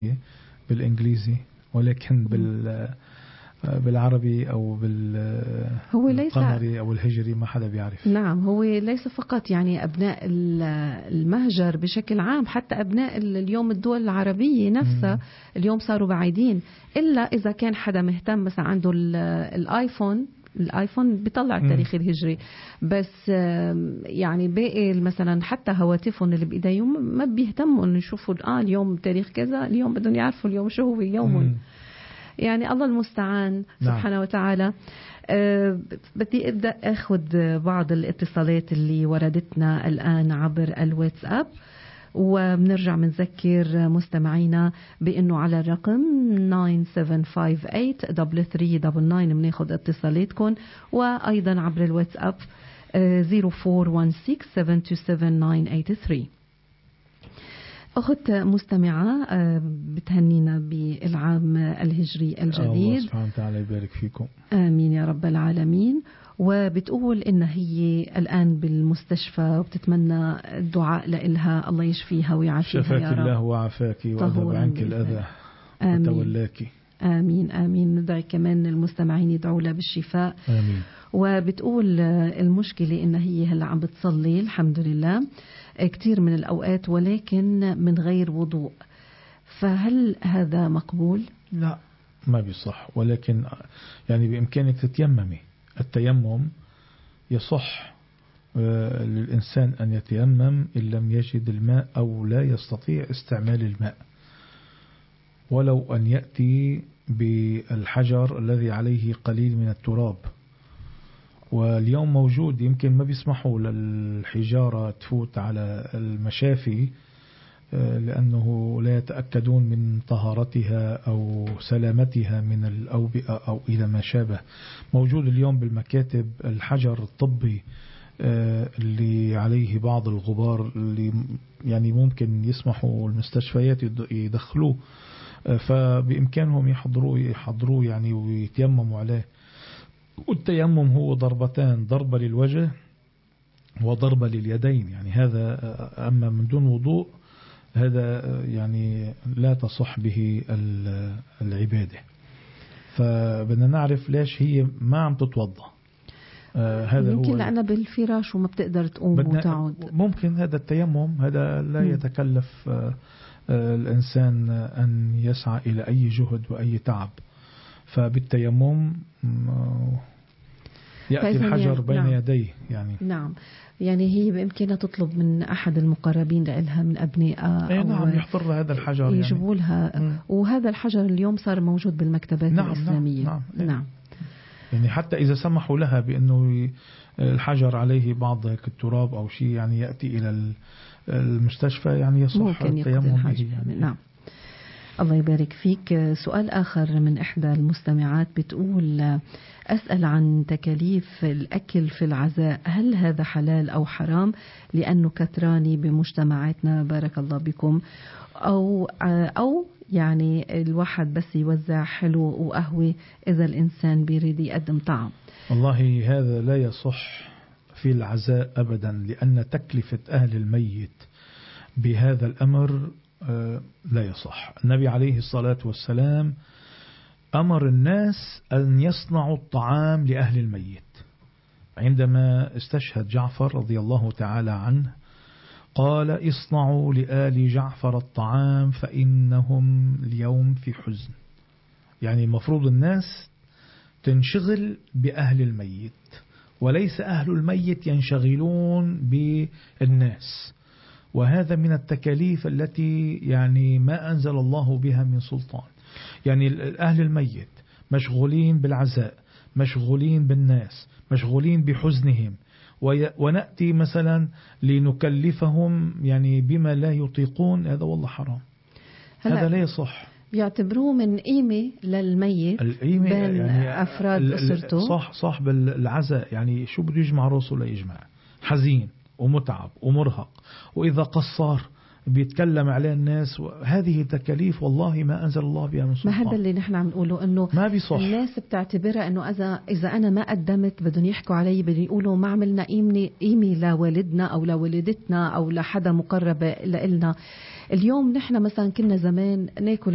بالإنجليزي، ولكن بالعربي أو بالقمري أو الهجري ما حدا بيعرف. نعم، هو ليس فقط يعني أبناء المهجر بشكل عام، حتى أبناء اليوم الدول العربية نفسها اليوم صاروا بعيدين، إلا إذا كان حدا مهتم مثلا عنده الآيفون بيطلع التاريخ الهجري، بس يعني باقي مثلا حتى هواتفهم اللي بإيديهم ما بيهتموا إنه يشوفوا اليوم تاريخ كذا، اليوم بدهم يعرفوا اليوم شو هو يومهم. يعني الله المستعان سبحانه وتعالى. بدي أبدأ أخذ بعض الاتصالات اللي وردتنا الآن عبر الواتساب، وبنرجع منذكر مستمعينا بأنه على الرقم 9758-3399 بناخد اتصالاتكم، وأيضا عبر الواتساب 0416-727-983. أخت مستمعة بتهنينا بالعام الهجري الجديد. الله سبحانه وتعالى يبارك فيكم. آمين يا رب العالمين. وبتقول إن هي الآن بالمستشفى وبتتمنى الدعاء لإلها، الله يشفيها ويعافيها شفاك يا رب. الله وعافاك وأذهب عنك الأذى وتولاك. آمين آمين. ندعي كمان المستمعين يدعوا لها بالشفاء. آمين. وبتقول المشكلة إن هي هلا عم بتصلي الحمد لله كتير من الأوقات، ولكن من غير وضوء، فهل هذا مقبول؟ لا ما بيصح، ولكن يعني بإمكانك تتيممي. التيمم يصح للإنسان أن يتيمم إن لم يجد الماء أو لا يستطيع استعمال الماء، ولو أن يأتي بالحجر الذي عليه قليل من التراب. واليوم موجود، يمكن ما بيسمحوا للحجارة تفوت على المشافي لأنه لا يتأكدون من طهارتها أو سلامتها من الأوبئة أو إلى ما شابه. موجود اليوم بالمكاتب الحجر الطبي اللي عليه بعض الغبار، اللي يعني ممكن يسمحوا المستشفيات يدخلوه، فبإمكانهم يحضروه يعني ويتيمموا عليه. والتيمم هو ضربتان، ضربة للوجه وضربة لليدين، يعني هذا أما من دون وضوء هذا يعني لا تصح به العبادة. فبدنا نعرف ليش هي ما عم تتوضأ. هذا يمكن هو لأنها بالفراش وما بتقدر تقوم وتعود. ممكن هذا التيمم هذا لا يتكلف الإنسان أن يسعى إلى أي جهد وأي تعب، فبالتيمم يأتي الحجر بين يديه يعني. نعم، يعني هي بإمكانها تطلب من أحد المقربين لها من أبنائها نعم يحضر هذا الحجر يجيبوا لها وهذا الحجر اليوم صار موجود بالمكتبات الإسلامية. نعم. يعني حتى إذا سمحوا لها بأنه الحجر عليه بعض التراب أو شيء يعني يأتي إلى المستشفى، يعني يصح التيمم به يعني. نعم. الله يبارك فيك. سؤال آخر من إحدى المستمعات بتقول أسأل عن تكاليف الأكل في العزاء، هل هذا حلال أو حرام؟ لأنه كثراني بمجتمعاتنا بارك الله بكم، أو يعني الواحد بس يوزع حلو وقهوة إذا الإنسان بيريد يقدم طعام. والله هذا لا يصح في العزاء أبدا، لأن تكلفة أهل الميت بهذا الأمر لا يصح. النبي عليه الصلاة والسلام أمر الناس أن يصنعوا الطعام لأهل الميت. عندما استشهد جعفر رضي الله تعالى عنه قال اصنعوا لآل جعفر الطعام فإنهم اليوم في حزن. يعني المفروض الناس تنشغل بأهل الميت، وليس أهل الميت ينشغلون بالناس. وهذا من التكاليف التي يعني ما أنزل الله بها من سلطان. يعني أهل الميت مشغولين بالعزاء، مشغولين بالناس، مشغولين بحزنهم، ونأتي مثلا لنكلفهم يعني بما لا يطيقون. هذا والله حرام، هذا لا يصح. يعتبروه من قيمة للميت بين يعني أفراد أسرته. صاحب العزاء يعني شو بده يجمع راسه ليجمع، حزين ومتعب ومرهق، وإذا قصر بيتكلم عليه الناس. هذه تكاليف والله ما أنزل الله بها من سلطان. ما هذا اللي نحن عم نقوله، إنه ما بيصح. الناس بتعتبرها إنه إذا أنا ما قدمت بدهم يحكوا علي، بدهم يقولوا ما عملنا قيمة لوالدنا أو لوالدتنا أو لحدا مقرب لنا. اليوم نحن مثلا كنا زمان ناكل